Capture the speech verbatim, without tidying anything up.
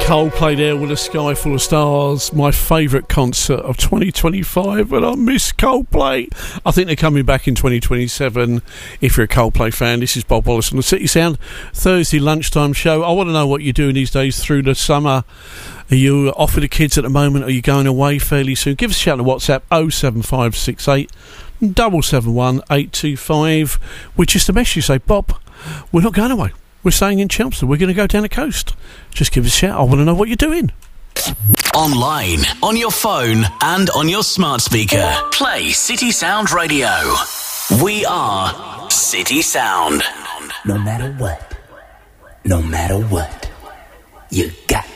Coldplay there with A Sky Full of Stars, my favourite concert of twenty twenty-five, and I miss Coldplay. I think they're coming back in twenty twenty-seven. If you're a Coldplay fan, this is Bob Wallace on the City Sound Thursday lunchtime show. I want to know what you're doing these days through the summer. Are you off with the kids at the moment? Are you going away fairly soon? Give us a shout on WhatsApp oh seven five six eight seven seven one eight two five with just a message. Say, Bob, we're not going away. We're staying in Chelmsford. We're going to go down the coast. Just give us a shout. I want to know what you're doing. Online, on your phone, and on your smart speaker. Play City Sound Radio. We are City Sound. No matter what, no matter what, you got